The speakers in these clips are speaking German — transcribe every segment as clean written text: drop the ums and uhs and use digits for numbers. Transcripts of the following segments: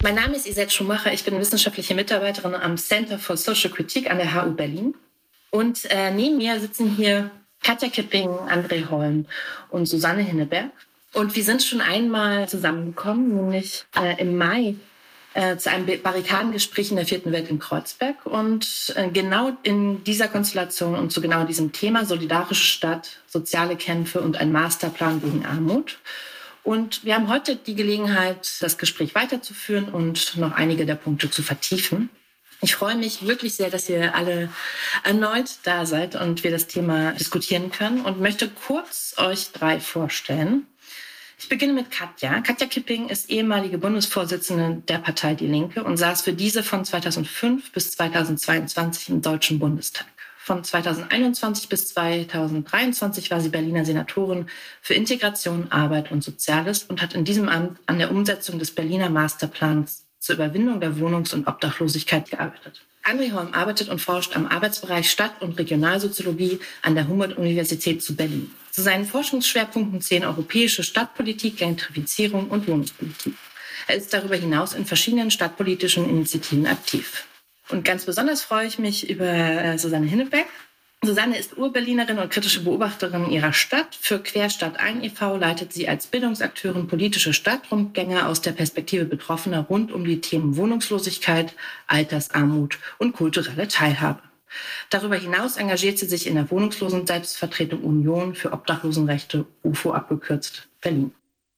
Mein Name ist Isette Schumacher. Ich bin wissenschaftliche Mitarbeiterin am Center for Social Critique an der HU Berlin. Und neben mir sitzen hier Katja Kipping, André Holm und Susanne Hinneberg. Und wir sind schon einmal zusammengekommen, nämlich im Mai zu einem Barrikadengespräch in der Vierten Welt in Kreuzberg. Und genau in dieser Konstellation und zu genau diesem Thema solidarische Stadt, soziale Kämpfe und ein Masterplan gegen Armut. Und wir haben heute die Gelegenheit, das Gespräch weiterzuführen und noch einige der Punkte zu vertiefen. Ich freue mich wirklich sehr, dass ihr alle erneut da seid und wir das Thema diskutieren können und möchte kurz euch drei vorstellen. Ich beginne mit Katja. Katja Kipping ist ehemalige Bundesvorsitzende der Partei Die Linke und saß für diese von 2005 bis 2022 im Deutschen Bundestag. Von 2021 bis 2023 war sie Berliner Senatorin für Integration, Arbeit und Soziales und hat in diesem Amt an der Umsetzung des Berliner Masterplans zur Überwindung der Wohnungs- und Obdachlosigkeit gearbeitet. André Holm arbeitet und forscht am Arbeitsbereich Stadt- und Regionalsoziologie an der Humboldt-Universität zu Berlin. Zu seinen Forschungsschwerpunkten zählen europäische Stadtpolitik, Gentrifizierung und Wohnungspolitik. Er ist darüber hinaus in verschiedenen stadtpolitischen Initiativen aktiv. Und ganz besonders freue ich mich über Susanne Hinneberg. Susanne ist Urberlinerin und kritische Beobachterin ihrer Stadt. Für Querstadt ein e.V. leitet sie als Bildungsakteurin politische Stadtrundgänge aus der Perspektive Betroffener rund um die Themen Wohnungslosigkeit, Altersarmut und kulturelle Teilhabe. Darüber hinaus engagiert sie sich in der Wohnungslosen Selbstvertretung Union für Obdachlosenrechte, UFO abgekürzt, Berlin.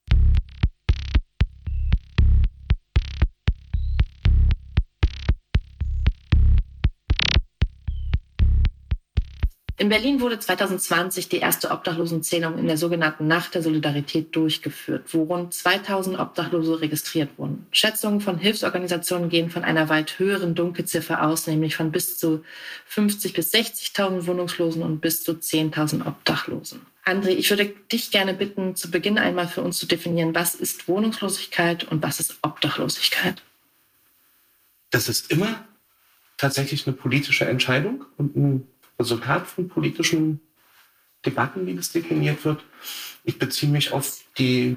In Berlin wurde 2020 die erste Obdachlosenzählung in der sogenannten Nacht der Solidarität durchgeführt, wo rund 2000 Obdachlose registriert wurden. Schätzungen von Hilfsorganisationen gehen von einer weit höheren Dunkelziffer aus, nämlich von bis zu 50.000 bis 60.000 Wohnungslosen und bis zu 10.000 Obdachlosen. André, ich würde dich gerne bitten, zu Beginn einmal für uns zu definieren, was ist Wohnungslosigkeit und was ist Obdachlosigkeit? Das ist immer tatsächlich eine politische Entscheidung und ein Resultat von politischen Debatten, wie das definiert wird. Ich beziehe mich auf die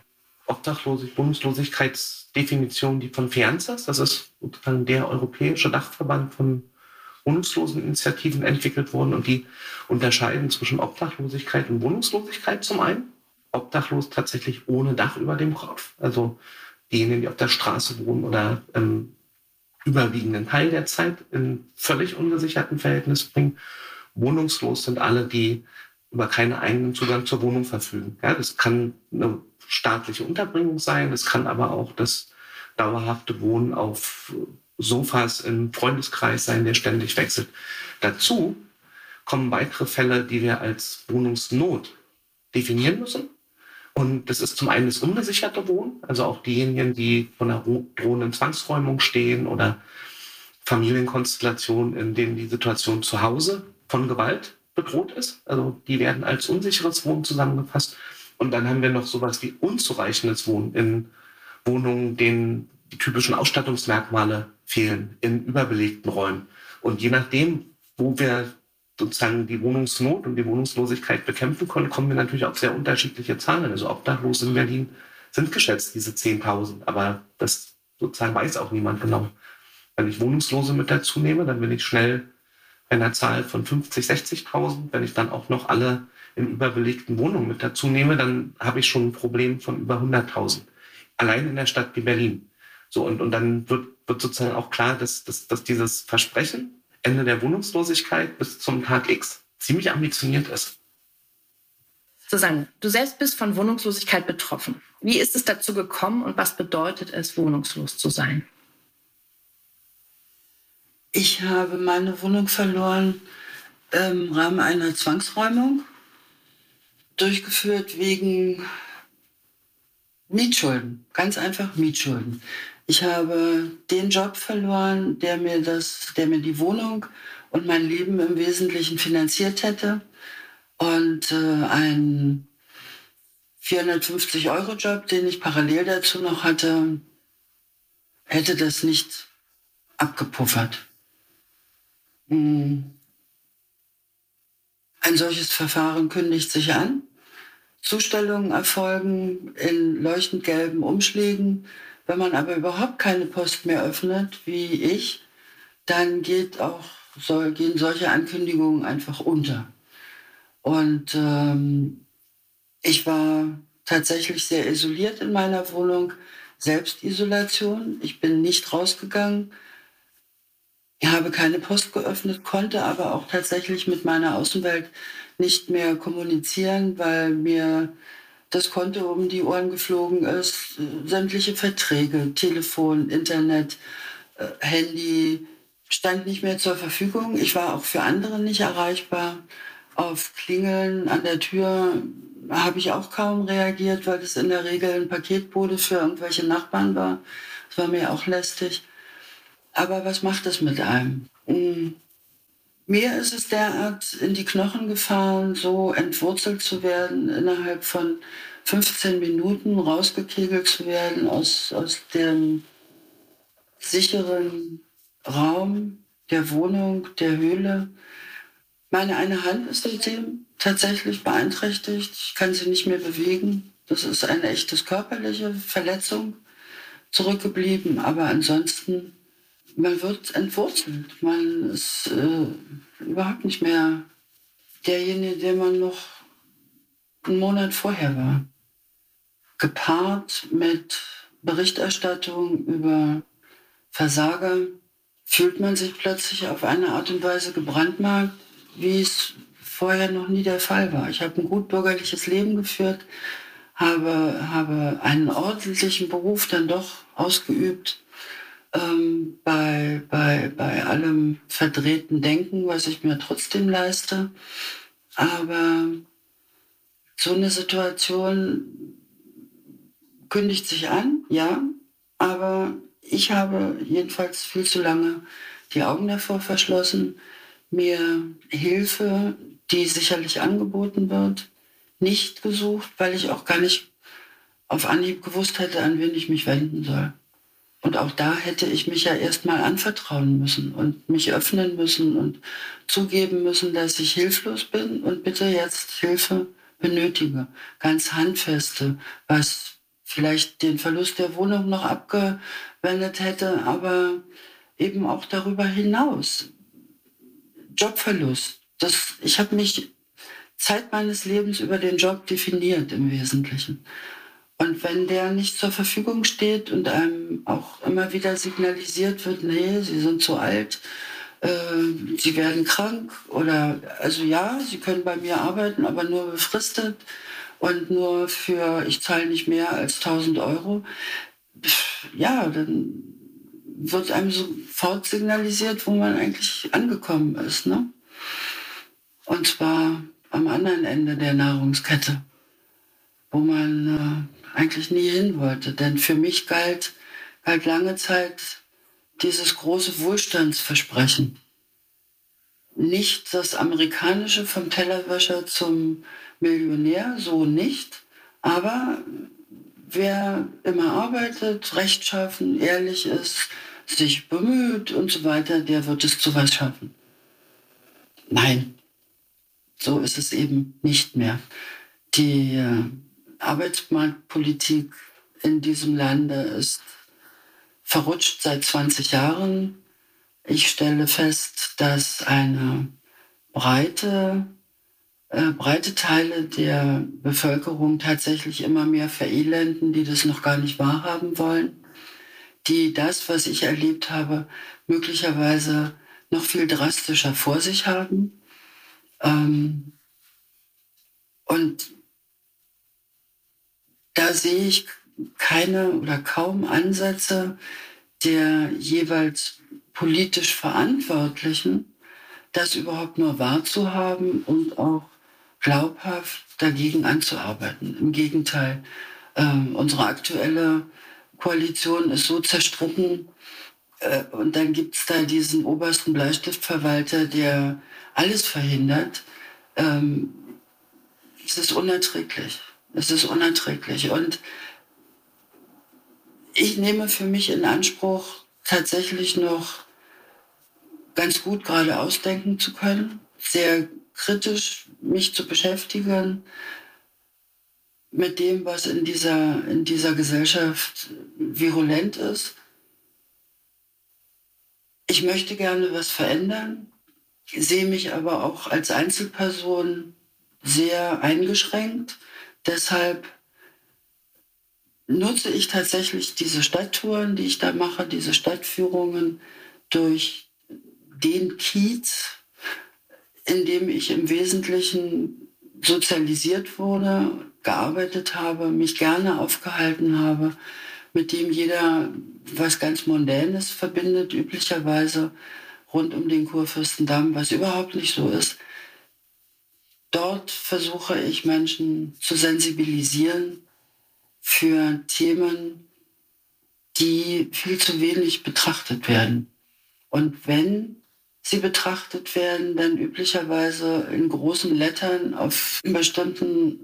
Wohnungslosigkeitsdefinition, die von Fianzas, das ist sozusagen der europäische Dachverband von Wohnungsloseninitiativen, entwickelt worden, und die unterscheiden zwischen Obdachlosigkeit und Wohnungslosigkeit zum einen. Obdachlos tatsächlich ohne Dach über dem Kopf, also diejenigen, die auf der Straße wohnen oder überwiegenden Teil der Zeit in völlig ungesicherten Verhältnissen bringen. Wohnungslos sind alle, die über keinen eigenen Zugang zur Wohnung verfügen. Ja, das kann eine staatliche Unterbringung sein, das kann aber auch das dauerhafte Wohnen auf Sofas im Freundeskreis sein, der ständig wechselt. Dazu kommen weitere Fälle, die wir als Wohnungsnot definieren müssen. Und das ist zum einen das ungesicherte Wohnen, also auch diejenigen, die von einer drohenden Zwangsräumung stehen oder Familienkonstellationen, in denen die Situation zu Hause von Gewalt bedroht ist. Also die werden als unsicheres Wohnen zusammengefasst. Und dann haben wir noch sowas wie unzureichendes Wohnen in Wohnungen, denen die typischen Ausstattungsmerkmale fehlen, in überbelegten Räumen. Und je nachdem, wo wir sozusagen die Wohnungsnot und die Wohnungslosigkeit bekämpfen können, kommen wir natürlich auf sehr unterschiedliche Zahlen. Also Obdachlose in Berlin sind geschätzt diese 10.000, aber das sozusagen weiß auch niemand genau. Wenn ich Wohnungslose mit dazu nehme, dann bin ich schnell bei einer Zahl von 50.000, 60.000. Wenn ich dann auch noch alle in überbelegten Wohnungen mit dazu nehme, dann habe ich schon ein Problem von über 100.000. Allein in der Stadt wie Berlin. So, und dann wird sozusagen auch klar, dass dieses Versprechen, Ende der Wohnungslosigkeit bis zum Tag X, ziemlich ambitioniert ist. Susanne, du selbst bist von Wohnungslosigkeit betroffen. Wie ist es dazu gekommen und was bedeutet es, wohnungslos zu sein? Ich habe meine Wohnung verloren im Rahmen einer Zwangsräumung, durchgeführt wegen Mietschulden, ganz einfach Mietschulden. Ich habe den Job verloren, der mir die Wohnung und mein Leben im Wesentlichen finanziert hätte. Und einen 450-Euro-Job, den ich parallel dazu noch hatte, hätte das nicht abgepuffert. Ein solches Verfahren kündigt sich an. Zustellungen erfolgen in leuchtend gelben Umschlägen Wenn man aber überhaupt keine Post mehr öffnet, wie ich, dann gehen solche Ankündigungen einfach unter. Und ich war tatsächlich sehr isoliert in meiner Wohnung, Selbstisolation. Ich bin nicht rausgegangen, ich habe keine Post geöffnet, konnte aber auch tatsächlich mit meiner Außenwelt nicht mehr kommunizieren, weil mir das Konto um die Ohren geflogen ist. Sämtliche Verträge, Telefon, Internet, Handy stand nicht mehr zur Verfügung. Ich war auch für andere nicht erreichbar. Auf Klingeln an der Tür habe ich auch kaum reagiert, weil das in der Regel ein Paketbote für irgendwelche Nachbarn war. Das war mir auch lästig. Aber was macht es mit einem? Mir ist es derart in die Knochen gefahren, so entwurzelt zu werden, innerhalb von 15 Minuten rausgekegelt zu werden aus dem sicheren Raum der Wohnung, der Höhle. Meine eine Hand ist seitdem tatsächlich beeinträchtigt. Ich kann sie nicht mehr bewegen. Das ist eine echte körperliche Verletzung zurückgeblieben. Aber ansonsten, man wird entwurzelt. Man ist überhaupt nicht mehr derjenige, der man noch einen Monat vorher war. Gepaart mit Berichterstattung über Versager fühlt man sich plötzlich auf eine Art und Weise gebrandmarkt, wie es vorher noch nie der Fall war. Ich habe ein gut bürgerliches Leben geführt, habe einen ordentlichen Beruf dann doch ausgeübt, bei allem verdrehten Denken, was ich mir trotzdem leiste. Aber so eine Situation kündigt sich an, ja, aber ich habe jedenfalls viel zu lange die Augen davor verschlossen, mir Hilfe, die sicherlich angeboten wird, nicht gesucht, weil ich auch gar nicht auf Anhieb gewusst hätte, an wen ich mich wenden soll. Und auch da hätte ich mich ja erstmal anvertrauen müssen und mich öffnen müssen und zugeben müssen, dass ich hilflos bin und bitte jetzt Hilfe benötige. Ganz handfeste, was vielleicht den Verlust der Wohnung noch abgewendet hätte, aber eben auch darüber hinaus. Jobverlust. Ich habe mich Zeit meines Lebens über den Job definiert im Wesentlichen. Und wenn der nicht zur Verfügung steht und einem auch immer wieder signalisiert wird, nee, Sie sind zu alt, Sie werden krank oder, also ja, Sie können bei mir arbeiten, aber nur befristet und nur ich zahle nicht mehr als 1.000 Euro, ja, dann wird einem sofort signalisiert, wo man eigentlich angekommen ist, ne? Und zwar am anderen Ende der Nahrungskette, wo man eigentlich nie hin wollte. Denn für mich galt lange Zeit dieses große Wohlstandsversprechen. Nicht das amerikanische vom Tellerwäscher zum Millionär, so nicht. Aber wer immer arbeitet, rechtschaffen, ehrlich ist, sich bemüht und so weiter, der wird es zu was schaffen. Nein, so ist es eben nicht mehr. Die Arbeitsmarktpolitik in diesem Lande ist verrutscht seit 20 Jahren. Ich stelle fest, dass breite Teile der Bevölkerung tatsächlich immer mehr verelenden, die das noch gar nicht wahrhaben wollen, die das, was ich erlebt habe, möglicherweise noch viel drastischer vor sich haben. Und da sehe ich keine oder kaum Ansätze der jeweils politisch Verantwortlichen, das überhaupt nur wahrzuhaben und auch glaubhaft dagegen anzuarbeiten. Im Gegenteil, unsere aktuelle Koalition ist so zerstritten, und dann gibt es da diesen obersten Bleistiftverwalter, der alles verhindert. Es ist unerträglich. Es ist unerträglich. Und ich nehme für mich in Anspruch, tatsächlich noch ganz gut geradeaus denken zu können, sehr kritisch mich zu beschäftigen, mit dem, was in dieser Gesellschaft virulent ist. Ich möchte gerne was verändern, sehe mich aber auch als Einzelperson sehr eingeschränkt. Deshalb nutze ich tatsächlich diese Stadttouren, die ich da mache, diese Stadtführungen durch den Kiez, in dem ich im Wesentlichen sozialisiert wurde, gearbeitet habe, mich gerne aufgehalten habe, mit dem jeder was ganz Mondänes verbindet, üblicherweise rund um den Kurfürstendamm, was überhaupt nicht so ist. Dort versuche ich Menschen zu sensibilisieren für Themen, die viel zu wenig betrachtet werden. Und wenn sie betrachtet werden, dann üblicherweise in großen Lettern auf bestimmten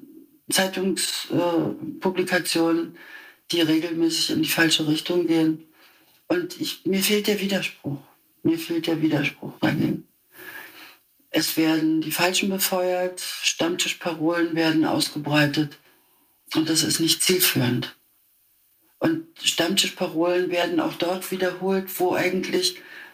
Zeitungspublikationen, die regelmäßig in die falsche Richtung gehen. Und mir fehlt der Widerspruch. Mir fehlt der Widerspruch dagegen. Es werden die Falschen befeuert, Stammtischparolen werden ausgebreitet und das ist nicht zielführend. Und Stammtischparolen werden auch dort wiederholt, wo eigentlich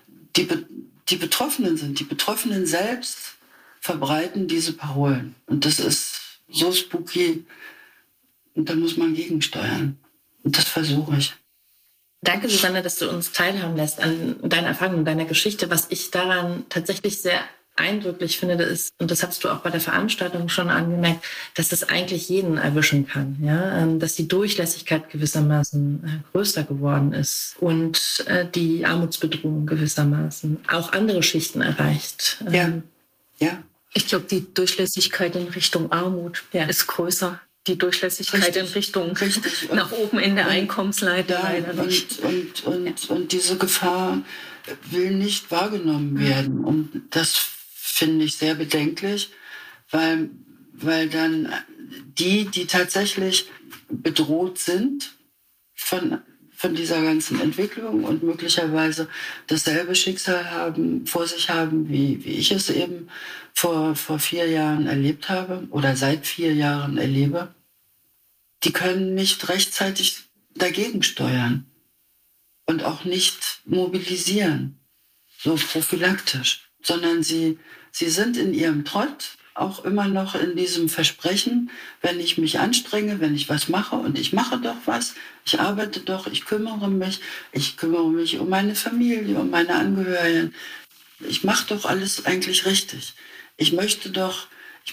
die Betroffenen sind. Die Betroffenen selbst verbreiten diese Parolen. Und das ist so spooky. Und da muss man gegensteuern. Und das versuche ich. Danke, Susanne, dass du uns teilhaben lässt an deiner Erfahrung und deiner Geschichte. Was ich daran tatsächlich sehr eindrücklich finde, ist, und das hast du auch bei der Veranstaltung schon angemerkt, dass das eigentlich jeden erwischen kann, ja, dass die Durchlässigkeit gewissermaßen größer geworden ist und die Armutsbedrohung gewissermaßen auch andere Schichten erreicht. Ja. Ich glaube, die Durchlässigkeit in Richtung Armut ist größer. Die Durchlässigkeit in Richtung nach oben in der Einkommensleiter leider nicht. Und diese Gefahr will nicht wahrgenommen werden. Und das finde ich sehr bedenklich, weil dann die tatsächlich bedroht sind von dieser ganzen Entwicklung und möglicherweise dasselbe Schicksal vor sich haben, wie ich es eben vor 4 Jahren erlebt habe oder seit 4 Jahren erlebe, die können nicht rechtzeitig dagegen steuern und auch nicht mobilisieren, so prophylaktisch, sondern sie sind in ihrem Trott auch immer noch in diesem Versprechen, wenn ich mich anstrenge, wenn ich was mache und ich mache doch was, ich arbeite doch, ich kümmere mich um meine Familie, um meine Angehörigen, ich mache doch alles eigentlich richtig. Ich möchte doch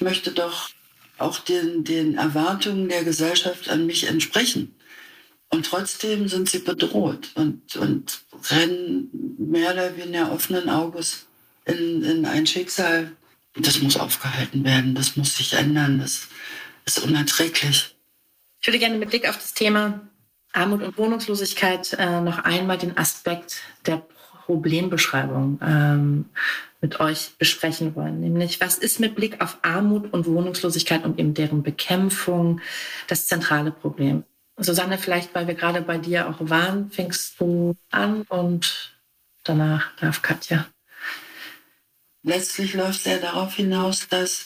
auch den Erwartungen der Gesellschaft an mich entsprechen. Und trotzdem sind sie bedroht und rennen mehr oder weniger offenen Auges in ein Schicksal. Das muss aufgehalten werden, das muss sich ändern, das ist unerträglich. Ich würde gerne mit Blick auf das Thema Armut und Wohnungslosigkeit noch einmal den Aspekt der Problembeschreibung mit euch besprechen wollen. Nämlich, was ist mit Blick auf Armut und Wohnungslosigkeit und eben deren Bekämpfung das zentrale Problem? Susanne, vielleicht, weil wir gerade bei dir auch waren, fängst du an und danach darf Katja. Letztlich läuft es ja darauf hinaus, dass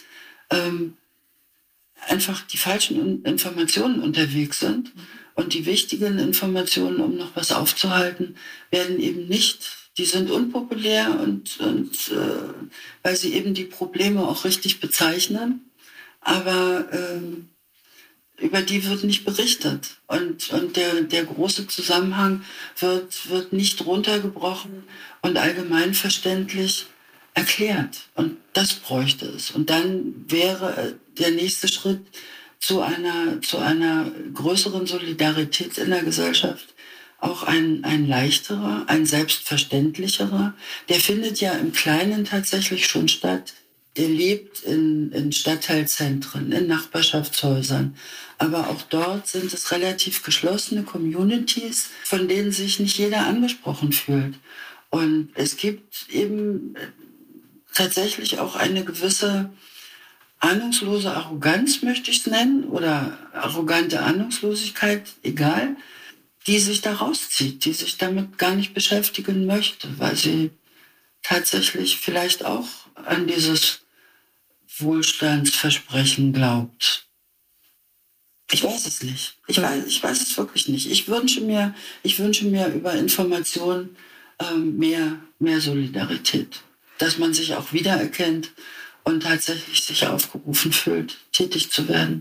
einfach die falschen Informationen unterwegs sind. Und die wichtigen Informationen, um noch was aufzuhalten, werden eben nicht. Die sind unpopulär und weil sie eben die Probleme auch richtig bezeichnen. Aber über die wird nicht berichtet. Und der große Zusammenhang wird nicht runtergebrochen und allgemeinverständlich erklärt. Und das bräuchte es. Und dann wäre der nächste Schritt zu einer größeren Solidarität in der Gesellschaft auch ein leichterer, ein selbstverständlicherer. Der findet ja im Kleinen tatsächlich schon statt. Der lebt in Stadtteilzentren, in Nachbarschaftshäusern. Aber auch dort sind es relativ geschlossene Communities, von denen sich nicht jeder angesprochen fühlt. Und es gibt eben tatsächlich auch eine gewisse ahnungslose Arroganz, möchte ich es nennen, oder arrogante Ahnungslosigkeit, egal, die sich da rauszieht, die sich damit gar nicht beschäftigen möchte, weil sie tatsächlich vielleicht auch an dieses Wohlstandsversprechen glaubt. Ich weiß es nicht. Ich weiß es wirklich nicht. Ich wünsche mir über Information mehr Solidarität. Dass man sich auch wiedererkennt und tatsächlich sich aufgerufen fühlt, tätig zu werden.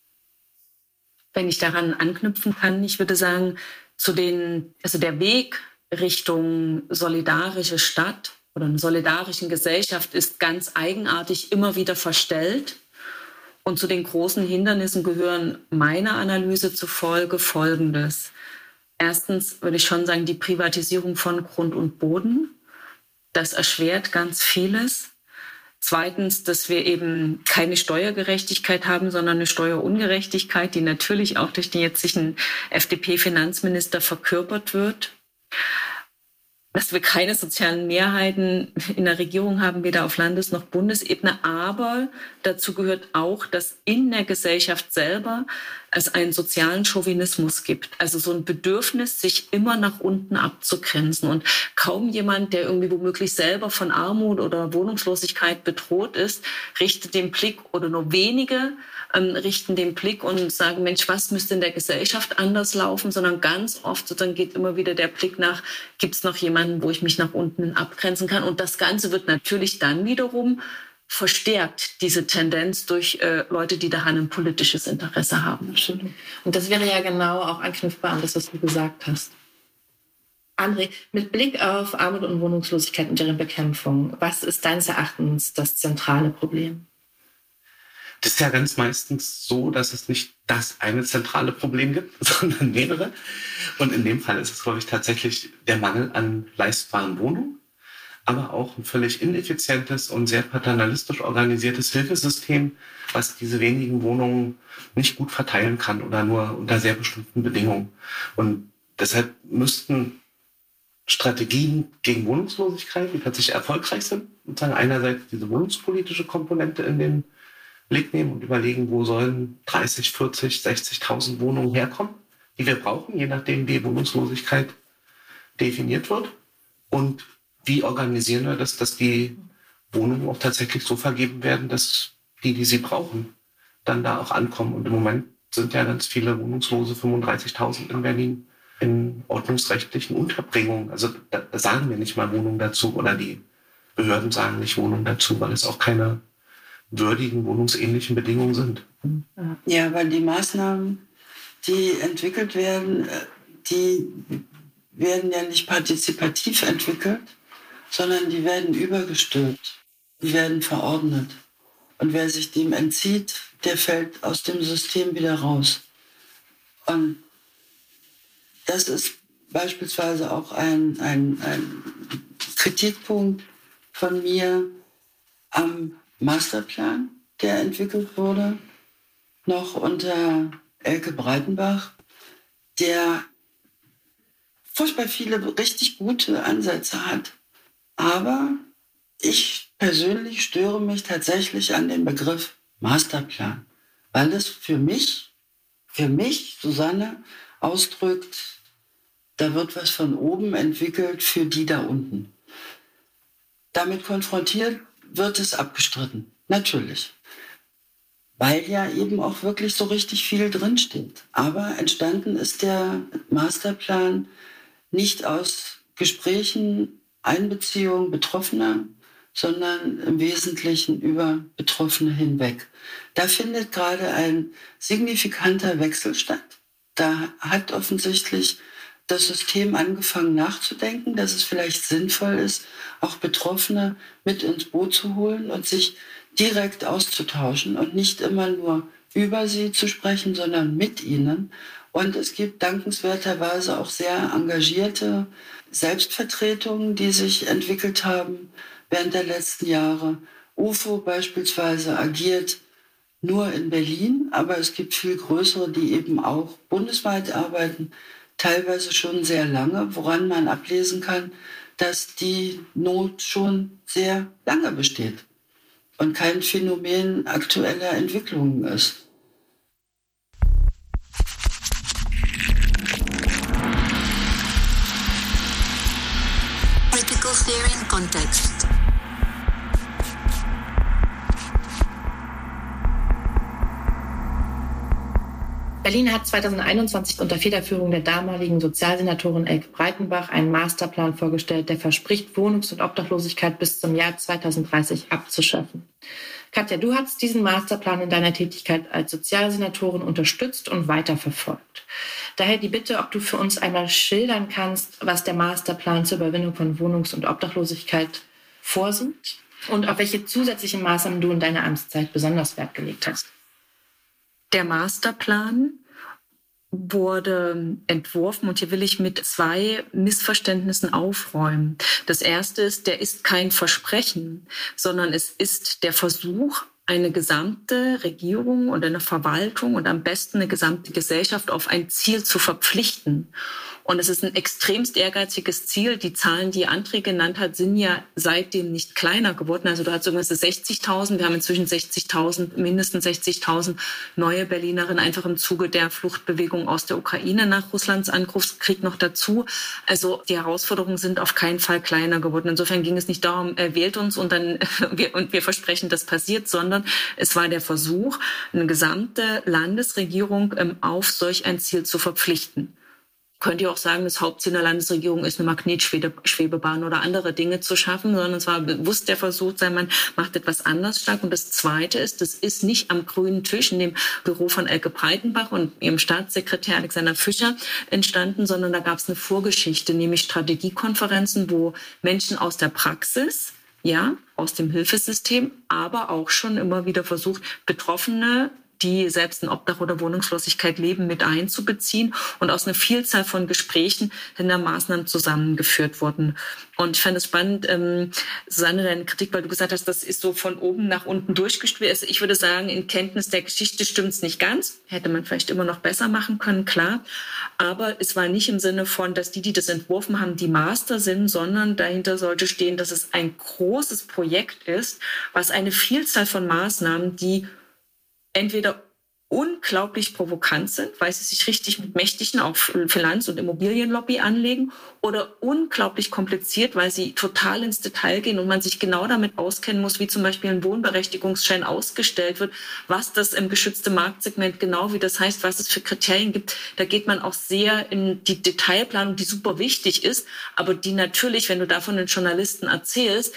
Wenn ich daran anknüpfen kann, ich würde sagen, der Weg Richtung solidarische Stadt oder eine solidarische Gesellschaft ist ganz eigenartig immer wieder verstellt. Und zu den großen Hindernissen gehören meiner Analyse zufolge Folgendes. Erstens würde ich schon sagen, die Privatisierung von Grund und Boden. Das erschwert ganz vieles. Zweitens, dass wir eben keine Steuergerechtigkeit haben, sondern eine Steuerungerechtigkeit, die natürlich auch durch den jetzigen FDP-Finanzminister verkörpert wird. Dass wir keine sozialen Mehrheiten in der Regierung haben, weder auf Landes- noch Bundesebene. Aber dazu gehört auch, dass in der Gesellschaft selber es einen sozialen Chauvinismus gibt. Also so ein Bedürfnis, sich immer nach unten abzugrenzen. Und kaum jemand, der irgendwie womöglich selber von Armut oder Wohnungslosigkeit bedroht ist, richtet den Blick, oder nur wenige richten den Blick und sagen, Mensch, was müsste in der Gesellschaft anders laufen, sondern ganz oft sozusagen geht immer wieder der Blick nach, gibt es noch jemanden, wo ich mich nach unten abgrenzen kann? Und das Ganze wird natürlich dann wiederum verstärkt, diese Tendenz durch Leute, die daran ein politisches Interesse haben. Absolut. Und das wäre ja genau auch anknüpfbar an das, was du gesagt hast. André, mit Blick auf Armut und Wohnungslosigkeit und deren Bekämpfung, was ist deines Erachtens das zentrale Problem? Das ist ja ganz meistens so, dass es nicht das eine zentrale Problem gibt, sondern mehrere. Und in dem Fall ist es, glaube ich, tatsächlich der Mangel an leistbaren Wohnungen, aber auch ein völlig ineffizientes und sehr paternalistisch organisiertes Hilfesystem, was diese wenigen Wohnungen nicht gut verteilen kann oder nur unter sehr bestimmten Bedingungen. Und deshalb müssten Strategien gegen Wohnungslosigkeit, die tatsächlich erfolgreich sind, sozusagen einerseits diese wohnungspolitische Komponente in den Blick nehmen und überlegen, wo sollen 30, 40, 60.000 Wohnungen herkommen, die wir brauchen, je nachdem, wie Wohnungslosigkeit definiert wird. Und wie organisieren wir das, dass die Wohnungen auch tatsächlich so vergeben werden, dass die sie brauchen, dann da auch ankommen. Und im Moment sind ja ganz viele Wohnungslose, 35.000 in Berlin, in ordnungsrechtlichen Unterbringungen. Also da sagen wir nicht mal Wohnung dazu, oder die Behörden sagen nicht Wohnung dazu, weil es auch keine würdigen, wohnungsähnlichen Bedingungen sind. Ja, weil die Maßnahmen, die entwickelt werden, die werden ja nicht partizipativ entwickelt, sondern die werden übergestülpt, die werden verordnet. Und wer sich dem entzieht, der fällt aus dem System wieder raus. Und das ist beispielsweise auch ein Kritikpunkt von mir am Masterplan, der entwickelt wurde, noch unter Elke Breitenbach, der furchtbar viele richtig gute Ansätze hat. Aber ich persönlich störe mich tatsächlich an den Begriff Masterplan, weil es für mich, Susanne, ausdrückt, da wird was von oben entwickelt für die da unten. Damit konfrontiert wird es abgestritten, natürlich. Weil ja eben auch wirklich so richtig viel drinsteht. Aber entstanden ist der Masterplan nicht aus Gesprächen, Einbeziehung Betroffener, sondern im Wesentlichen über Betroffene hinweg. Da findet gerade ein signifikanter Wechsel statt. Da hat offensichtlich das System angefangen nachzudenken, dass es vielleicht sinnvoll ist, auch Betroffene mit ins Boot zu holen und sich direkt auszutauschen und nicht immer nur über sie zu sprechen, sondern mit ihnen. Und es gibt dankenswerterweise auch sehr engagierte Selbstvertretungen, die sich entwickelt haben während der letzten Jahre. UFO beispielsweise agiert nur in Berlin, aber es gibt viel größere, die eben auch bundesweit arbeiten, teilweise schon sehr lange, woran man ablesen kann, dass die Not schon sehr lange besteht und kein Phänomen aktueller Entwicklungen ist. Critical Theory in Context. Berlin hat 2021 unter Federführung der damaligen Sozialsenatorin Elke Breitenbach einen Masterplan vorgestellt, der verspricht, Wohnungs- und Obdachlosigkeit bis zum Jahr 2030 abzuschaffen. Katja, du hast diesen Masterplan in deiner Tätigkeit als Sozialsenatorin unterstützt und weiterverfolgt. Daher die Bitte, ob du für uns einmal schildern kannst, was der Masterplan zur Überwindung von Wohnungs- und Obdachlosigkeit vorsieht und auf welche zusätzlichen Maßnahmen du in deiner Amtszeit besonders Wert gelegt hast. Der Masterplan wurde entworfen und hier will ich mit 2 Missverständnissen aufräumen. Das erste ist, der ist kein Versprechen, sondern es ist der Versuch, eine gesamte Regierung und eine Verwaltung und am besten eine gesamte Gesellschaft auf ein Ziel zu verpflichten. Und es ist ein extremst ehrgeiziges Ziel. Die Zahlen, die André genannt hat, sind ja seitdem nicht kleiner geworden. Also du hast irgendwas 60.000. Wir haben inzwischen 60.000, mindestens 60.000 neue Berlinerinnen einfach im Zuge der Fluchtbewegung aus der Ukraine nach Russlands Angriffskrieg noch dazu. Also die Herausforderungen sind auf keinen Fall kleiner geworden. Insofern ging es nicht darum, wählt uns und dann wir versprechen, das passiert, sondern es war der Versuch, eine gesamte Landesregierung auf solch ein Ziel zu verpflichten. Könnt ihr auch sagen, das Hauptziel der Landesregierung ist, eine Magnetschwebebahn oder andere Dinge zu schaffen, sondern es war bewusst der Versuch, man macht etwas anders stark. Und das Zweite ist, das ist nicht am grünen Tisch in dem Büro von Elke Breitenbach und ihrem Staatssekretär Alexander Fischer entstanden, sondern da gab es eine Vorgeschichte, nämlich Strategiekonferenzen, wo Menschen aus der Praxis, ja, aus dem Hilfesystem, aber auch schon immer wieder versucht, Betroffene, die selbst in Obdach oder Wohnungslosigkeit leben, mit einzubeziehen und aus einer Vielzahl von Gesprächen in der Maßnahmen zusammengeführt wurden. Und ich fand es spannend, Susanne, deine Kritik, weil du gesagt hast, das ist so von oben nach unten durchgespielt. Also ich würde sagen, in Kenntnis der Geschichte stimmt es nicht ganz. Hätte man vielleicht immer noch besser machen können, klar. Aber es war nicht im Sinne von, dass die das entworfen haben, die Master sind, sondern dahinter sollte stehen, dass es ein großes Projekt ist, was eine Vielzahl von Maßnahmen, die entweder unglaublich provokant sind, weil sie sich richtig mit mächtigen auch Finanz- und Immobilienlobby anlegen, oder unglaublich kompliziert, weil sie total ins Detail gehen und man sich genau damit auskennen muss, wie zum Beispiel ein Wohnberechtigungsschein ausgestellt wird, was das im geschützten Marktsegment genau wie das heißt, was es für Kriterien gibt. Da geht man auch sehr in die Detailplanung, die super wichtig ist, aber die natürlich, wenn du davon den Journalisten erzählst,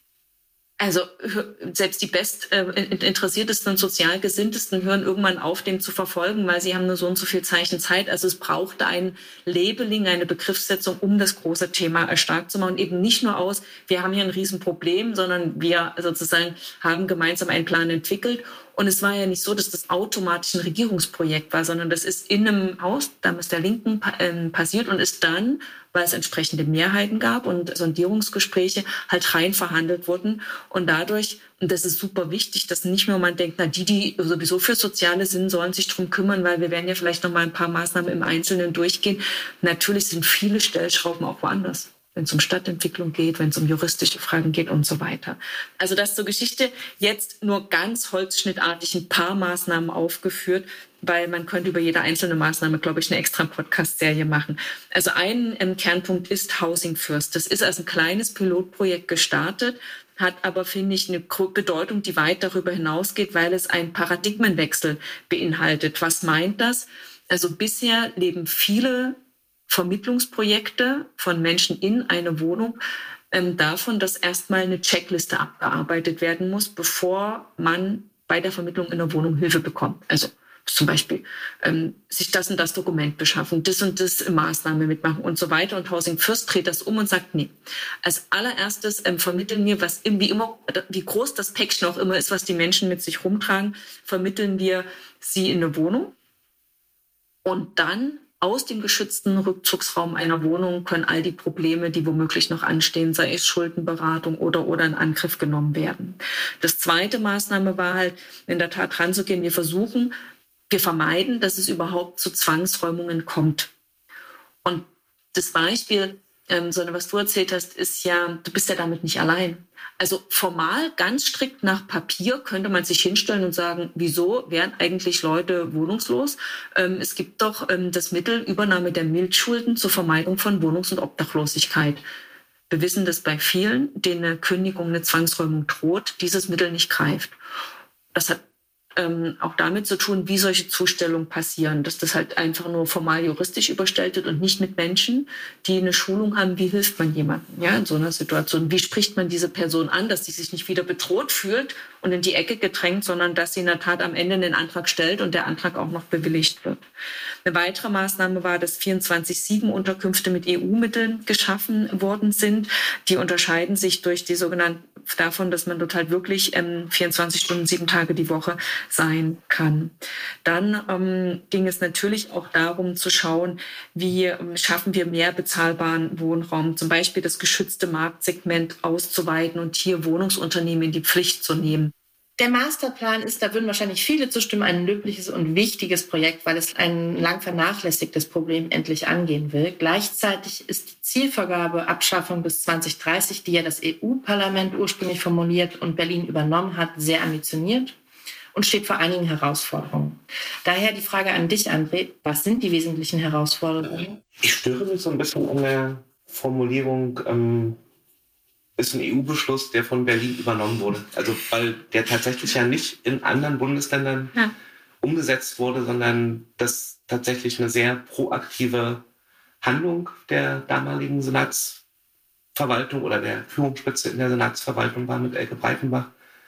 also selbst die bestinteressiertesten und sozial gesinntesten hören irgendwann auf, dem zu verfolgen, weil sie haben nur so und so viel Zeichen Zeit. Also es brauchte ein Labeling, eine Begriffssetzung, um das große Thema stark zu machen. Und eben nicht nur aus, wir haben hier ein Riesenproblem, sondern wir sozusagen haben gemeinsam einen Plan entwickelt. Und es war ja nicht so, dass das automatisch ein Regierungsprojekt war, sondern das ist in einem Haus, damals der Linken, passiert und ist dann, weil es entsprechende Mehrheiten gab und Sondierungsgespräche halt rein verhandelt wurden. Und dadurch, und das ist super wichtig, dass nicht nur man denkt, na die sowieso für Soziale sind, sollen sich drum kümmern, weil wir werden ja vielleicht noch mal ein paar Maßnahmen im Einzelnen durchgehen. Natürlich sind viele Stellschrauben auch woanders, wenn es um Stadtentwicklung geht, wenn es um juristische Fragen geht und so weiter. Also das zur Geschichte, jetzt nur ganz holzschnittartig ein paar Maßnahmen aufgeführt, weil man könnte über jede einzelne Maßnahme, glaube ich, eine extra Podcast-Serie machen. Also ein Kernpunkt ist Housing First. Das ist als ein kleines Pilotprojekt gestartet, hat aber, finde ich, eine Bedeutung, die weit darüber hinausgeht, weil es einen Paradigmenwechsel beinhaltet. Was meint das? Also bisher leben viele Vermittlungsprojekte von Menschen in eine Wohnung davon, dass erstmal eine Checkliste abgearbeitet werden muss, bevor man bei der Vermittlung in der Wohnung Hilfe bekommt. Also zum Beispiel sich das und das Dokument beschaffen, das und das Maßnahme mitmachen und so weiter. Und Housing First dreht das um und sagt, nee, als allererstes vermitteln wir, wie groß das Päckchen auch immer ist, was die Menschen mit sich rumtragen, vermitteln wir sie in eine Wohnung. Und dann aus dem geschützten Rückzugsraum einer Wohnung können all die Probleme, die womöglich noch anstehen, sei es Schuldenberatung oder in Angriff genommen werden. Das zweite Maßnahme war halt, in der Tat ranzugehen. Wir vermeiden, dass es überhaupt zu Zwangsräumungen kommt. Und das Beispiel, sondern was du erzählt hast, ist ja, du bist ja damit nicht allein. Also formal, ganz strikt nach Papier könnte man sich hinstellen und sagen, wieso werden eigentlich Leute wohnungslos? Es gibt doch das Mittel Übernahme der Mildschulden zur Vermeidung von Wohnungs- und Obdachlosigkeit. Wir wissen, dass bei vielen, denen eine Kündigung, eine Zwangsräumung droht, dieses Mittel nicht greift. Das hat auch damit zu tun, wie solche Zustellungen passieren, dass das halt einfach nur formal juristisch überstellt wird und nicht mit Menschen, die eine Schulung haben, wie hilft man jemandem, ja, in so einer Situation, wie spricht man diese Person an, dass sie sich nicht wieder bedroht fühlt und in die Ecke gedrängt, sondern dass sie in der Tat am Ende den Antrag stellt und der Antrag auch noch bewilligt wird. Eine weitere Maßnahme war, dass 24/7-Unterkünfte mit EU-Mitteln geschaffen worden sind. Die unterscheiden sich durch die sogenannten davon, dass man dort halt wirklich 24 Stunden, 7 Tage die Woche sein kann. Dann ging es natürlich auch darum zu schauen, wie schaffen wir mehr bezahlbaren Wohnraum, zum Beispiel das geschützte Marktsegment auszuweiten und hier Wohnungsunternehmen in die Pflicht zu nehmen. Der Masterplan ist, da würden wahrscheinlich viele zustimmen, ein löbliches und wichtiges Projekt, weil es ein lang vernachlässigtes Problem endlich angehen will. Gleichzeitig ist die Zielvorgabe Abschaffung bis 2030, die ja das EU-Parlament ursprünglich formuliert und Berlin übernommen hat, sehr ambitioniert und steht vor einigen Herausforderungen. Daher die Frage an dich, André, was sind die wesentlichen Herausforderungen? Ich störe mich so ein bisschen an der Formulierung, ist ein EU-Beschluss, der von Berlin übernommen wurde. Also weil der tatsächlich ja nicht in anderen Bundesländern umgesetzt wurde, sondern das tatsächlich eine sehr proaktive Handlung der damaligen Senatsverwaltung oder der Führungsspitze in der Senatsverwaltung war mit Elke Breitenbach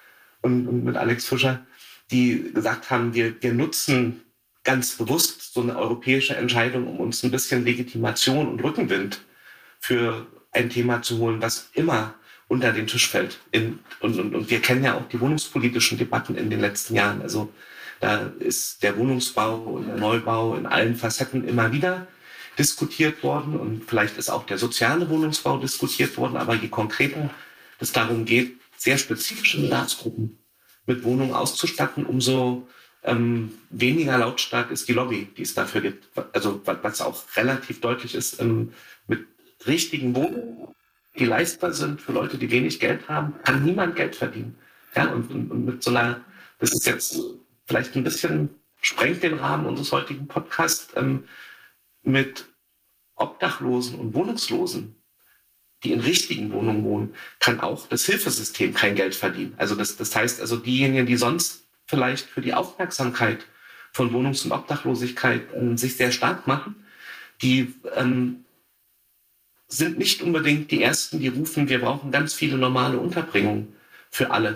und mit Alex Fischer, die gesagt haben, wir nutzen ganz bewusst so eine europäische Entscheidung, um uns ein bisschen Legitimation und Rückenwind für ein Thema zu holen, was immer unter den Tisch fällt. Und wir kennen ja auch die wohnungspolitischen Debatten in den letzten Jahren. Also da ist der Wohnungsbau und der Neubau in allen Facetten immer wieder diskutiert worden. Und vielleicht ist auch der soziale Wohnungsbau diskutiert worden. Aber je konkreter es darum geht, sehr spezifische Bedarfsgruppen mit Wohnungen auszustatten, umso weniger lautstark ist die Lobby, die es dafür gibt. Also was auch relativ deutlich ist, mit richtigen Wohnungen, die leistbar sind für Leute, die wenig Geld haben, kann niemand Geld verdienen. Ja, und mit so einer, das ist jetzt vielleicht ein bisschen, sprengt den Rahmen unseres heutigen Podcasts, mit Obdachlosen und Wohnungslosen, die in richtigen Wohnungen wohnen, kann auch das Hilfesystem kein Geld verdienen. Also das heißt, also diejenigen, die sonst vielleicht für die Aufmerksamkeit von Wohnungs- und Obdachlosigkeit sich sehr stark machen, die sind nicht unbedingt die Ersten, die rufen, wir brauchen ganz viele normale Unterbringungen für alle.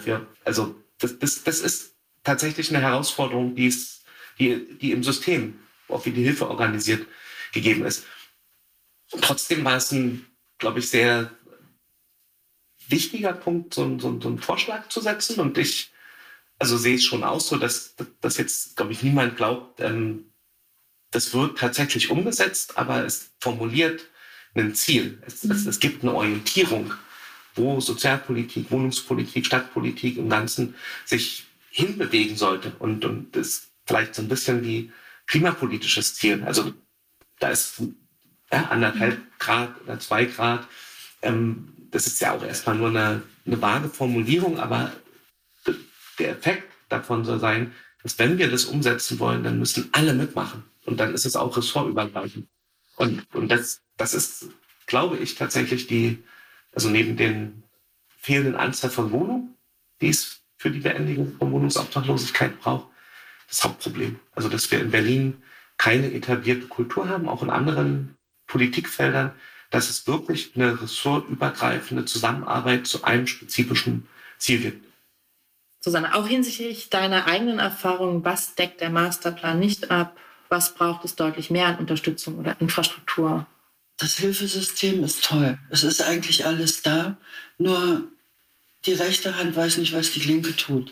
Das ist tatsächlich eine Herausforderung, die im System, auch wie die Hilfe organisiert, gegeben ist. Und trotzdem war es ein, glaube ich, sehr wichtiger Punkt, so einen Vorschlag zu setzen. Und ich sehe es schon aus, so dass jetzt, glaube ich, niemand glaubt, das wird tatsächlich umgesetzt, aber es formuliert ein Ziel. Es gibt eine Orientierung, wo Sozialpolitik, Wohnungspolitik, Stadtpolitik im Ganzen sich hinbewegen sollte. Und das ist vielleicht so ein bisschen wie klimapolitisches Ziel. Also da ist 1,5 Grad oder 2 Grad. Das ist ja auch erstmal nur eine vage Formulierung, aber der Effekt davon soll sein, dass wenn wir das umsetzen wollen, dann müssen alle mitmachen. Und dann ist es auch ressortübergreifend. Und das ist, glaube ich, tatsächlich neben den fehlenden Anzahl von Wohnungen, die es für die Beendigung von Wohnungsobdachlosigkeit braucht, das Hauptproblem. Also, dass wir in Berlin keine etablierte Kultur haben, auch in anderen Politikfeldern, dass es wirklich eine ressortübergreifende Zusammenarbeit zu einem spezifischen Ziel gibt. Susanne, auch hinsichtlich deiner eigenen Erfahrungen, was deckt der Masterplan nicht ab? Was braucht es deutlich mehr an Unterstützung oder Infrastruktur? Das Hilfesystem ist toll. Es ist eigentlich alles da, nur die rechte Hand weiß nicht, was die linke tut.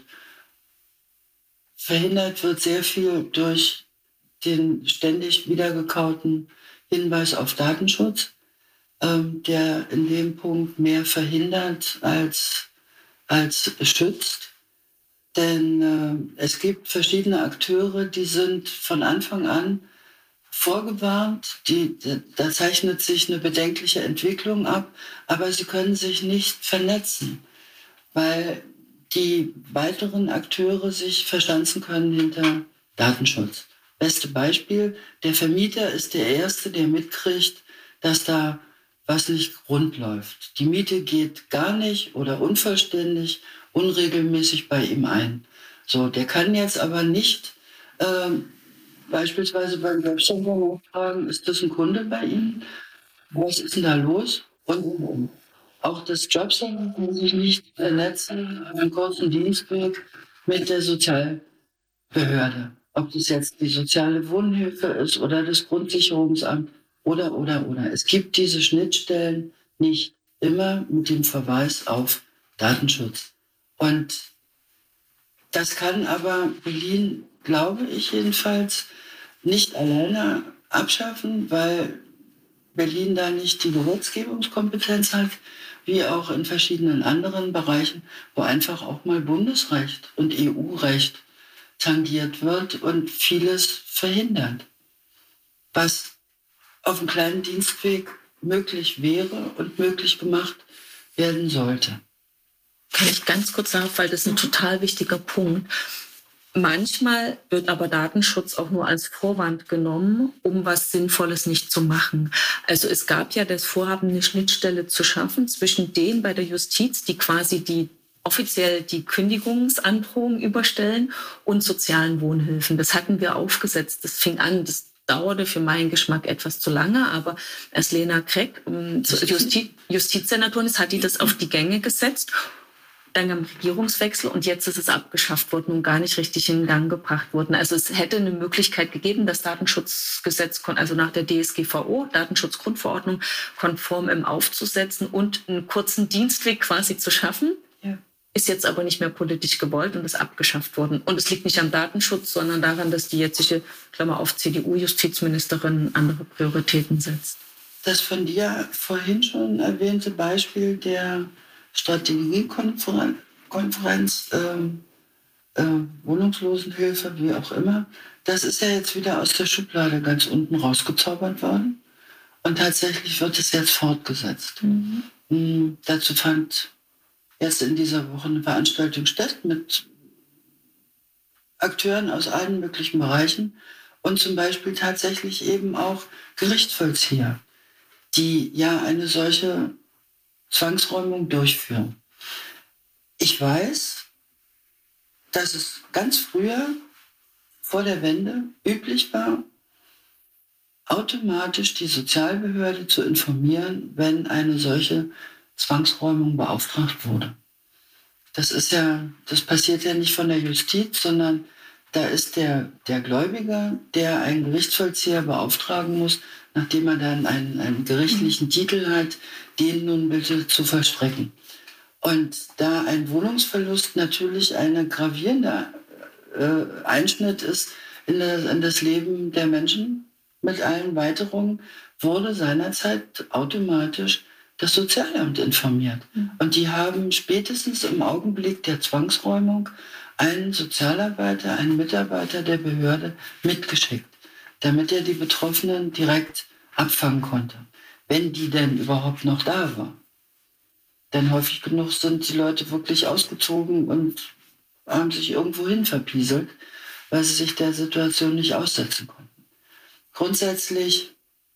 Verhindert wird sehr viel durch den ständig wiedergekauten Hinweis auf Datenschutz, der in dem Punkt mehr verhindert als schützt. Denn es gibt verschiedene Akteure, die sind von Anfang an vorgewarnt. Da zeichnet sich eine bedenkliche Entwicklung ab, aber sie können sich nicht vernetzen, weil die weiteren Akteure sich verschanzen können hinter Datenschutz. Beste Beispiel, der Vermieter ist der Erste, der mitkriegt, dass da was nicht rund läuft. Die Miete geht gar nicht oder unvollständig, unregelmäßig bei ihm ein. So, der kann jetzt aber nicht beispielsweise beim Jobcenter fragen, ist das ein Kunde bei Ihnen? Was ist denn da los? Und auch das Jobcenter kann sich nicht vernetzen, einen kurzen Dienstweg mit der Sozialbehörde. Ob das jetzt die soziale Wohnhilfe ist oder das Grundsicherungsamt oder. Es gibt diese Schnittstellen nicht immer mit dem Verweis auf Datenschutz. Und das kann aber Berlin, glaube ich jedenfalls, nicht alleine abschaffen, weil Berlin da nicht die Gesetzgebungskompetenz hat, wie auch in verschiedenen anderen Bereichen, wo einfach auch mal Bundesrecht und EU-Recht tangiert wird und vieles verhindert, was auf einem kleinen Dienstweg möglich wäre und möglich gemacht werden sollte. Kann ich ganz kurz sagen, weil das ist ein total wichtiger Punkt. Manchmal wird aber Datenschutz auch nur als Vorwand genommen, um was Sinnvolles nicht zu machen. Also es gab ja das Vorhaben, eine Schnittstelle zu schaffen zwischen denen bei der Justiz, die quasi offiziell die Kündigungsandrohung überstellen, und sozialen Wohnhilfen. Das hatten wir aufgesetzt. Das fing an, das dauerte für meinen Geschmack etwas zu lange, aber als Lena Kreck Justizsenatorin ist, hat die das auf die Gänge gesetzt. Dann am Regierungswechsel, und jetzt ist es abgeschafft worden und gar nicht richtig in Gang gebracht worden. Also es hätte eine Möglichkeit gegeben, das Datenschutzgesetz, also nach der DSGVO, Datenschutzgrundverordnung, konform aufzusetzen und einen kurzen Dienstweg quasi zu schaffen. Ja. Ist jetzt aber nicht mehr politisch gewollt und ist abgeschafft worden. Und es liegt nicht am Datenschutz, sondern daran, dass die jetzige, Klammer auf, CDU-Justizministerin andere Prioritäten setzt. Das von dir vorhin schon erwähnte Beispiel der Strategiekonferenz, Wohnungslosenhilfe, wie auch immer, das ist ja jetzt wieder aus der Schublade ganz unten rausgezaubert worden. Und tatsächlich wird es jetzt fortgesetzt. Dazu fand erst in dieser Woche eine Veranstaltung statt mit Akteuren aus allen möglichen Bereichen und zum Beispiel tatsächlich eben auch Gerichtsvollzieher, die ja eine solche Zwangsräumung durchführen. Ich weiß, dass es ganz früher, vor der Wende, üblich war, automatisch die Sozialbehörde zu informieren, wenn eine solche Zwangsräumung beauftragt wurde. Das passiert ja nicht von der Justiz, sondern da ist der Gläubiger, der einen Gerichtsvollzieher beauftragen muss, nachdem er dann einen gerichtlichen Titel hat, den nun bitte zu vollstrecken. Und da ein Wohnungsverlust natürlich ein gravierender Einschnitt ist in das Leben der Menschen mit allen Weiterungen, wurde seinerzeit automatisch das Sozialamt informiert. Und die haben spätestens im Augenblick der Zwangsräumung einen Sozialarbeiter, einen Mitarbeiter der Behörde mitgeschickt, damit er die Betroffenen direkt abfangen konnte, wenn die denn überhaupt noch da war. Denn häufig genug sind die Leute wirklich ausgezogen und haben sich irgendwohin verpieselt, weil sie sich der Situation nicht aussetzen konnten. Grundsätzlich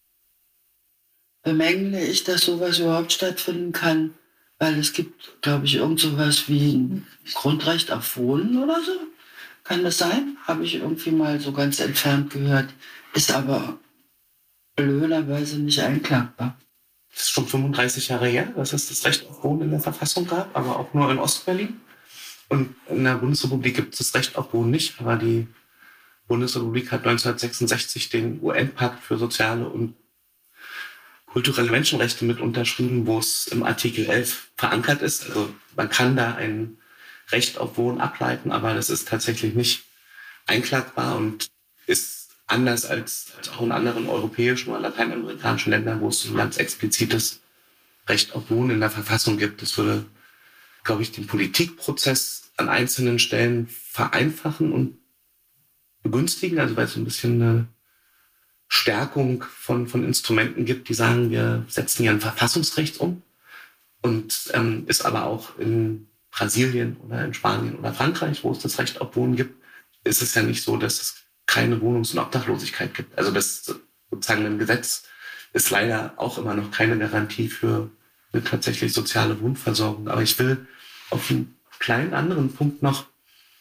bemängle ich, dass sowas überhaupt stattfinden kann, weil es gibt, glaube ich, irgend sowas wie ein Grundrecht auf Wohnen oder so. Kann das sein? Habe ich irgendwie mal so ganz entfernt gehört. Ist aber blöderweise nicht einklagbar. Das ist schon 35 Jahre her, dass es das Recht auf Wohnen in der Verfassung gab, aber auch nur in Ostberlin. Und in der Bundesrepublik gibt es das Recht auf Wohnen nicht, aber die Bundesrepublik hat 1966 den UN-Pakt für soziale und kulturelle Menschenrechte mit unterschrieben, wo es im Artikel 11 verankert ist. Also man kann da ein Recht auf Wohnen ableiten, aber das ist tatsächlich nicht einklagbar und ist anders als auch in anderen europäischen oder lateinamerikanischen Ländern, wo es ein ganz explizites Recht auf Wohnen in der Verfassung gibt. Das würde, glaube ich, den Politikprozess an einzelnen Stellen vereinfachen und begünstigen, also weil es so ein bisschen eine Stärkung von Instrumenten gibt, die sagen, wir setzen hier ein Verfassungsrecht um. Und ist aber auch in Brasilien oder in Spanien oder Frankreich, wo es das Recht auf Wohnen gibt, ist es ja nicht so, dass es keine Wohnungs- und Obdachlosigkeit gibt. Also das sozusagen im Gesetz ist leider auch immer noch keine Garantie für eine tatsächlich soziale Wohnversorgung. Aber ich will auf einen kleinen anderen Punkt noch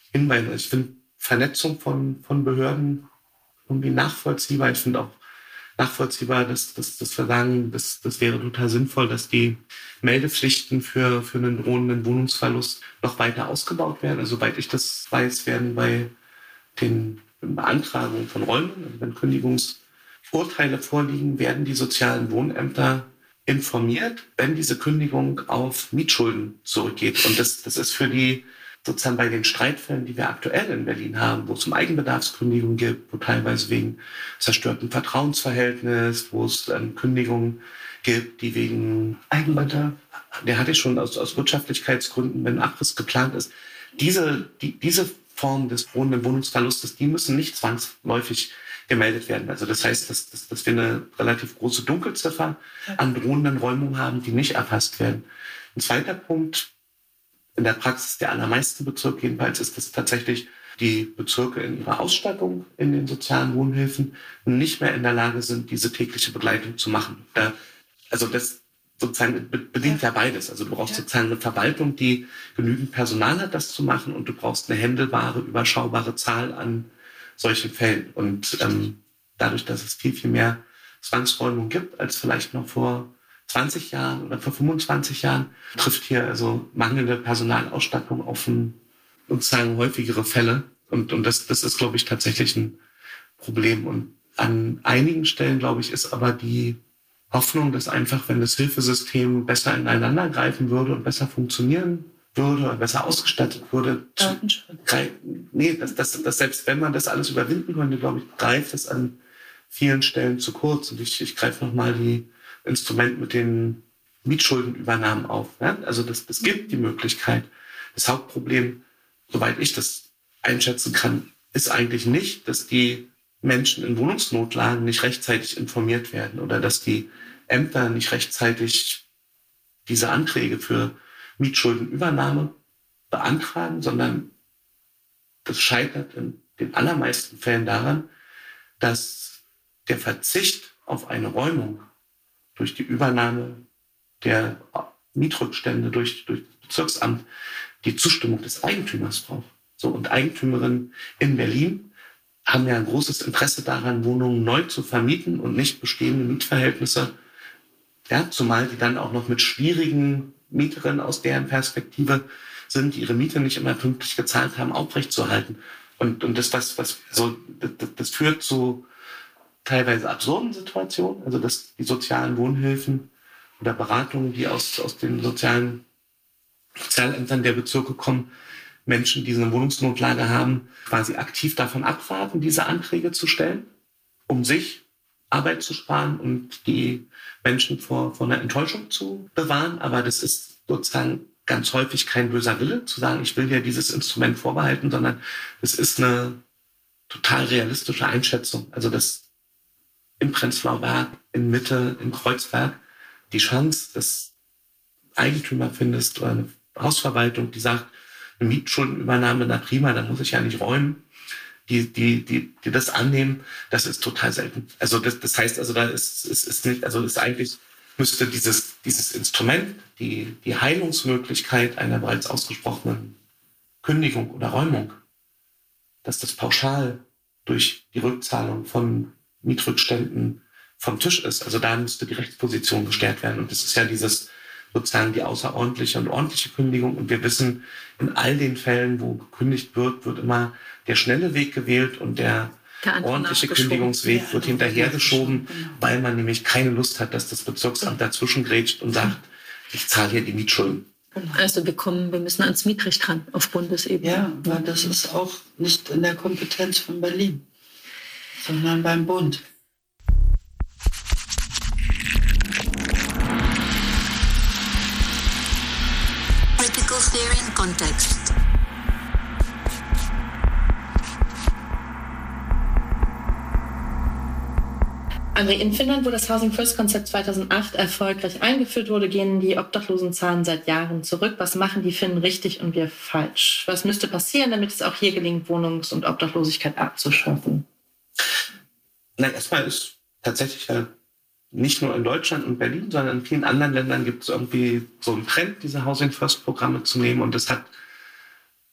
Hinweise. Ich finde Vernetzung von Behörden irgendwie nachvollziehbar. Ich finde auch nachvollziehbar, dass wir sagen, das wäre total sinnvoll, dass die Meldepflichten für einen drohenden Wohnungsverlust noch weiter ausgebaut werden. Also, soweit ich das weiß, werden bei den Beantragungen von Räumen, also wenn Kündigungsurteile vorliegen, werden die sozialen Wohnämter informiert, wenn diese Kündigung auf Mietschulden zurückgeht. Und das ist für die sozusagen bei den Streitfällen, die wir aktuell in Berlin haben, wo es um Eigenbedarfskündigung gibt, wo teilweise wegen zerstörtem Vertrauensverhältnis, wo es Kündigungen gibt, die wegen Eigenbedarf. Der hatte ich schon aus Wirtschaftlichkeitsgründen, wenn Abriss geplant ist. Diese Form des drohenden Wohnungsverlustes, die müssen nicht zwangsläufig gemeldet werden. Also das heißt, dass wir eine relativ große Dunkelziffer an drohenden Räumungen haben, die nicht erfasst werden. Ein zweiter Punkt, in der Praxis der allermeisten Bezirke jedenfalls, ist es tatsächlich, die Bezirke in ihrer Ausstattung in den sozialen Wohnhilfen nicht mehr in der Lage sind, diese tägliche Begleitung zu machen. Also das sozusagen bedingt ja beides. Also du brauchst sozusagen eine Verwaltung, die genügend Personal hat, das zu machen, und du brauchst eine händelbare, überschaubare Zahl an solchen Fällen. Und dadurch, dass es viel, viel mehr Zwangsräumung gibt, als vielleicht noch vor 20 Jahren oder vor 25 Jahren, trifft hier also mangelnde Personalausstattung auf sozusagen häufigere Fälle. Und das ist, glaube ich, tatsächlich ein Problem. Und an einigen Stellen, glaube ich, ist aber die Hoffnung, dass einfach, wenn das Hilfesystem besser ineinander greifen würde und besser funktionieren würde oder besser ausgestattet würde, dass selbst wenn man das alles überwinden könnte, glaube ich, greift es an vielen Stellen zu kurz. Und ich greife nochmal die Instrument mit den Mietschuldenübernahmen auf. Ja? Also das gibt die Möglichkeit. Das Hauptproblem, soweit ich das einschätzen kann, ist eigentlich nicht, dass die Menschen in Wohnungsnotlagen nicht rechtzeitig informiert werden oder dass die Ämter nicht rechtzeitig diese Anträge für Mietschuldenübernahme beantragen, sondern das scheitert in den allermeisten Fällen daran, dass der Verzicht auf eine Räumung durch die Übernahme der Mietrückstände durch das Bezirksamt die Zustimmung des Eigentümers braucht. So, und Eigentümerinnen in Berlin haben ja ein großes Interesse daran, Wohnungen neu zu vermieten und nicht bestehende Mietverhältnisse, ja, zumal die dann auch noch mit schwierigen Mieterinnen aus deren Perspektive sind, die ihre Miete nicht immer pünktlich gezahlt haben, aufrechtzuerhalten. Und das führt zu teilweise absurden Situationen, also dass die sozialen Wohnhilfen oder Beratungen, die aus den Sozialämtern der Bezirke kommen, Menschen, die eine Wohnungsnotlage haben, quasi aktiv davon abraten, diese Anträge zu stellen, um sich Arbeit zu sparen und die Menschen vor einer Enttäuschung zu bewahren. Aber das ist sozusagen ganz häufig kein böser Wille, zu sagen, ich will dir dieses Instrument vorbehalten, sondern es ist eine total realistische Einschätzung. Also dass im Prenzlauer Berg, in Mitte, in Kreuzberg die Chance, dass Eigentümer findest oder eine Hausverwaltung, die sagt, eine Mietschuldenübernahme, na prima, da muss ich ja nicht räumen, die das annehmen, das ist total selten. Also das heißt, also da ist nicht, also ist eigentlich, müsste dieses Instrument, die Heilungsmöglichkeit einer bereits ausgesprochenen Kündigung oder Räumung, dass das pauschal durch die Rückzahlung von Mietrückständen vom Tisch ist. Also da müsste die Rechtsposition gestärkt werden. Und das ist ja sozusagen die außerordentliche und ordentliche Kündigung. Und wir wissen, in all den Fällen, wo gekündigt wird, wird immer der schnelle Weg gewählt und der ordentliche Kündigungsweg wird hinterhergeschoben, weil man nämlich keine Lust hat, dass das Bezirksamt dazwischen grätscht und sagt, ich zahle hier die Mietschulden. Also wir müssen ans Mietrecht ran auf Bundesebene. Ja, weil das ist auch nicht in der Kompetenz von Berlin, sondern beim Bund. Critical Theory in Context. André, in Finnland, wo das Housing First Konzept 2008 erfolgreich eingeführt wurde, gehen die Obdachlosenzahlen seit Jahren zurück. Was machen die Finnen richtig und wir falsch? Was müsste passieren, damit es auch hier gelingt, Wohnungs- und Obdachlosigkeit abzuschaffen? Nein, erstmal ist tatsächlich ja nicht nur in Deutschland und Berlin, sondern in vielen anderen Ländern gibt es irgendwie so einen Trend, diese Housing First Programme zu nehmen. Und das hat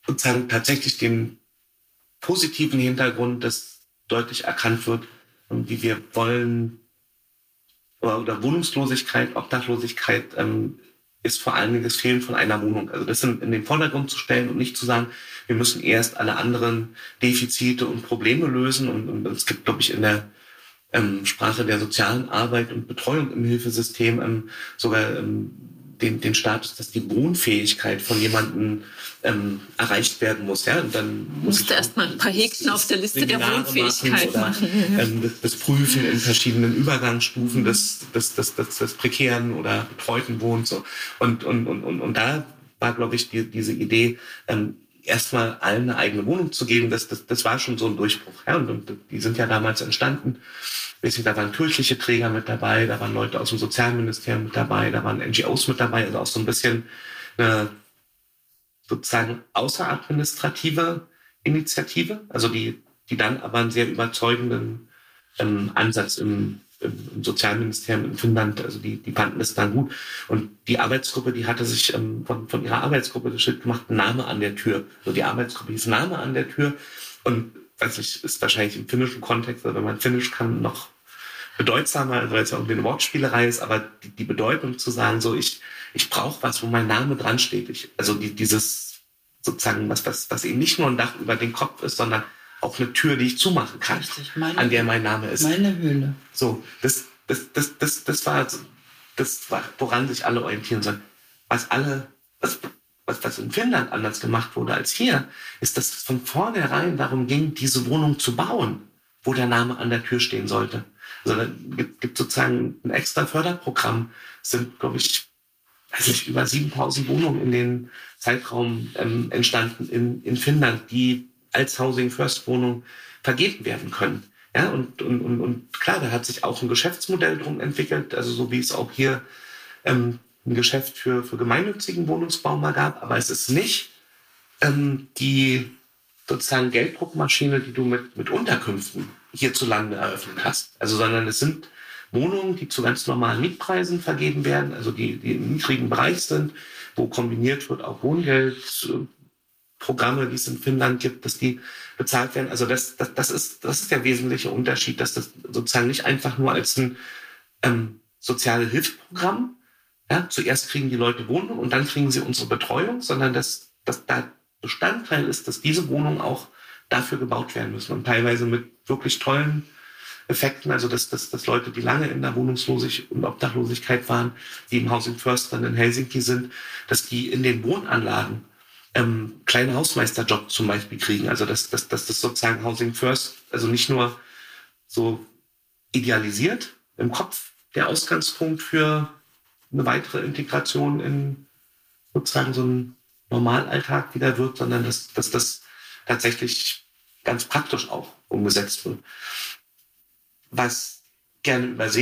sozusagen tatsächlich den positiven Hintergrund, dass deutlich erkannt wird, wie wir wollen, oder Wohnungslosigkeit, Obdachlosigkeit ist vor allen Dingen das Fehlen von einer Wohnung. Also das in den Vordergrund zu stellen und nicht zu sagen, wir müssen erst alle anderen Defizite und Probleme lösen. Und es gibt, glaube ich, in der Sprache der sozialen Arbeit und Betreuung im Hilfesystem sogar den Status, dass die Wohnfähigkeit von jemandem erreicht werden muss. Ja? Und dann musst du erstmal ein paar Häkchen auf der Liste der Wohnfähigkeit machen. Das Prüfen in verschiedenen Übergangsstufen des prekären oder betreuten Wohns. So. Und da war, glaube ich, diese Idee, erstmal allen eine eigene Wohnung zu geben, das war schon so ein Durchbruch. Ja? Und die sind ja damals entstanden. Da waren kirchliche Träger mit dabei, da waren Leute aus dem Sozialministerium mit dabei, da waren NGOs mit dabei, also auch so ein bisschen eine sozusagen außeradministrative Initiative, also die dann aber einen sehr überzeugenden Ansatz im Sozialministerium in Finnland, also die fanden es dann gut. Und die Arbeitsgruppe, die hatte sich von ihrer Arbeitsgruppe das Schild gemacht, Name an der Tür. Also die Arbeitsgruppe hieß Name an der Tür und ist wahrscheinlich im finnischen Kontext, also wenn man Finnisch kann, noch bedeutsamer, weil es ja irgendwie eine Wortspielerei ist, aber die Bedeutung zu sagen, so ich brauche was, wo mein Name dran steht. Also dieses sozusagen was eben nicht nur ein Dach über den Kopf ist, sondern auch eine Tür, die ich zumachen kann, Richtig, an der mein Name ist. Meine Höhle. So, das war, woran sich alle orientieren sollen. Was in Finnland anders gemacht wurde als hier, ist, dass es von vornherein darum ging, diese Wohnung zu bauen, wo der Name an der Tür stehen sollte. Also da gibt sozusagen ein extra Förderprogramm. Es sind, glaube ich, über 7.000 Wohnungen in den Zeitraum entstanden in Finnland, die als Housing First Wohnung vergeben werden können. Ja, und klar, da hat sich auch ein Geschäftsmodell drum entwickelt, also so wie es auch hier ein Geschäft für gemeinnützigen Wohnungsbau mal gab, aber es ist nicht die sozusagen Gelddruckmaschine, die du mit Unterkünften hierzulande eröffnet hast. Also, sondern es sind Wohnungen, die zu ganz normalen Mietpreisen vergeben werden, also die im niedrigen Bereich sind, wo kombiniert wird auch Wohngeldprogramme, die es in Finnland gibt, dass die bezahlt werden. Also das ist der wesentliche Unterschied, dass das sozusagen nicht einfach nur als ein soziale Hilfsprogramm, ja, zuerst kriegen die Leute Wohnung und dann kriegen sie unsere Betreuung, sondern dass da Bestandteil ist, dass diese Wohnungen auch dafür gebaut werden müssen und teilweise mit wirklich tollen Effekten, also dass Leute, die lange in der Wohnungslosigkeit und Obdachlosigkeit waren, die im Housing First dann in Helsinki sind, dass die in den Wohnanlagen kleine Hausmeisterjobs zum Beispiel kriegen. Also dass das sozusagen Housing First, also nicht nur so idealisiert im Kopf der Ausgangspunkt für eine weitere Integration in sozusagen so einen Normalalltag wieder wird, sondern dass das tatsächlich ganz praktisch auch umgesetzt wird. Was gerne übersehen